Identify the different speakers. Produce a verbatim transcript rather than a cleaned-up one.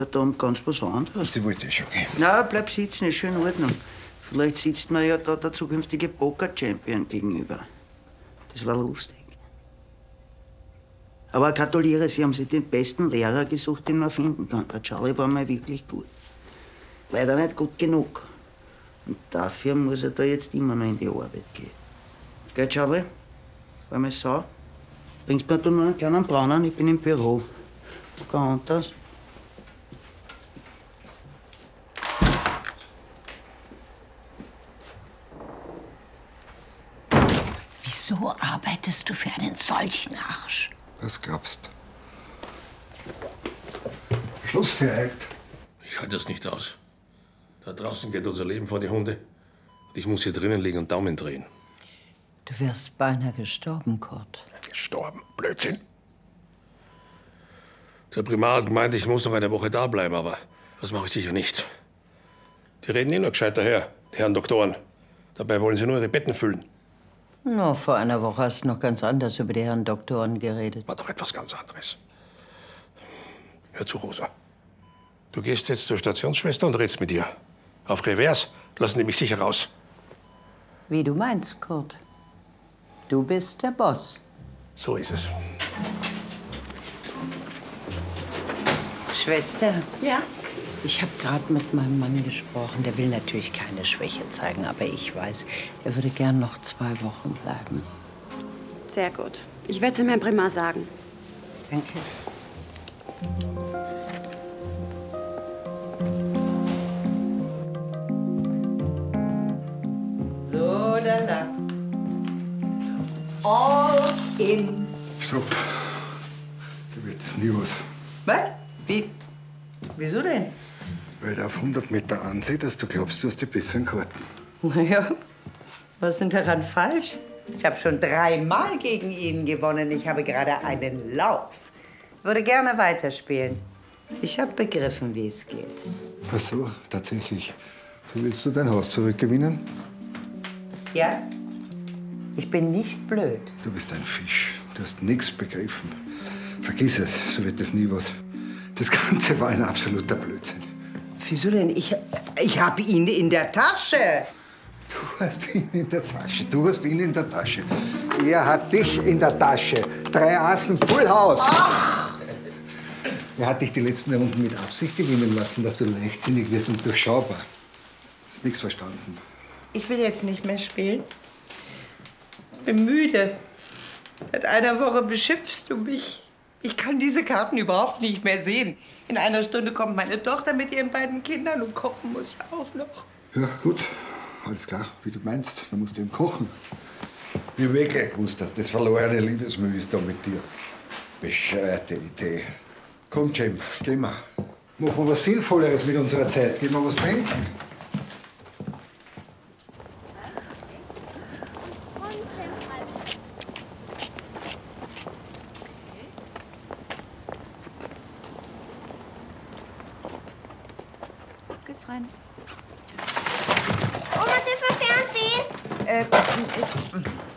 Speaker 1: Da um ganz was anderes.
Speaker 2: Die wollte ich schon gehen.
Speaker 1: Na, bleib sitzen, ist schon in Ordnung. Vielleicht sitzt mir ja da der zukünftige Poker-Champion gegenüber. Das war lustig. Aber gratuliere, Sie haben sich den besten Lehrer gesucht, den man finden kann. Der Charlie war mal wirklich gut. Leider nicht gut genug. Und dafür muss er da jetzt immer noch in die Arbeit gehen. Gell, Charlie? War mal Sau? Bringst mir da noch einen kleinen Braunen? Ich bin im Büro. Kann das?
Speaker 3: Wieso arbeitest du für einen solchen Arsch?
Speaker 2: Was glaubst du? Schluss für heute.
Speaker 4: Ich halte das nicht aus. Da draußen geht unser Leben vor die Hunde. Und ich muss hier drinnen liegen und Daumen drehen.
Speaker 3: Du wärst beinahe gestorben, Kurt.
Speaker 2: Gestorben? Blödsinn.
Speaker 4: Der Primar hat gemeint, ich muss noch eine Woche da bleiben, aber das mache ich sicher nicht. Die reden eh nur gescheit daher, die Herren Doktoren. Dabei wollen sie nur ihre Betten füllen.
Speaker 3: No, vor einer Woche hast du noch ganz anders über die Herren Doktoren geredet.
Speaker 4: War doch etwas ganz anderes. Hör zu, Rosa. Du gehst jetzt zur Stationsschwester und redst mit ihr. Auf Revers lassen die mich sicher raus.
Speaker 3: Wie du meinst, Kurt. Du bist der Boss.
Speaker 4: So ist es.
Speaker 3: Schwester?
Speaker 5: Ja?
Speaker 3: Ich habe gerade mit meinem Mann gesprochen. Der will natürlich keine Schwäche zeigen, aber ich weiß, er würde gern noch zwei Wochen bleiben.
Speaker 5: Sehr gut. Ich werde es dem Herrn Primar sagen.
Speaker 3: Danke. So, da la. All in.
Speaker 2: Stopp. So wird es nie was.
Speaker 3: Was? Wie? Wieso denn?
Speaker 2: Weil der auf hundert Meter ansieht, dass du glaubst, du hast die besseren Karten.
Speaker 3: Na ja, was ist denn daran falsch? Ich habe schon dreimal gegen ihn gewonnen. Ich habe gerade einen Lauf. Würde gerne weiterspielen. Ich habe begriffen, wie es geht.
Speaker 2: Ach so, tatsächlich. So willst du dein Haus zurückgewinnen?
Speaker 3: Ja? Ich bin nicht blöd.
Speaker 2: Du bist ein Fisch. Du hast nichts begriffen. Vergiss es, so wird das nie was. Das Ganze war ein absoluter Blödsinn.
Speaker 3: Wieso denn? Ich, ich habe ihn in der Tasche.
Speaker 2: Du hast ihn in der Tasche. Du hast ihn in der Tasche. Er hat dich in der Tasche. Drei Assen, Full House.
Speaker 3: Ach!
Speaker 2: Er hat dich die letzten Runden mit Absicht gewinnen lassen, dass du leichtsinnig wirst und durchschaubar. Hast nichts verstanden.
Speaker 3: Ich will jetzt nicht mehr spielen. Ich bin müde. Seit einer Woche beschimpfst du mich. Ich kann diese Karten überhaupt nicht mehr sehen. In einer Stunde kommt meine Tochter mit ihren beiden Kindern und kochen muss ich auch noch.
Speaker 2: Ja, gut. Alles klar, wie du meinst. Dann musst du ihm kochen. Ich hab eh gleich gewusst, dass das verlorene Liebesmüh ist da mit dir. Bescheuerte Idee. Komm, Jim, gehen wir. Machen wir was Sinnvolleres mit unserer Zeit. Gehen wir was trinken.
Speaker 6: Geht's rein. Oma, Tipp für Fernsehen?
Speaker 3: Äh, äh,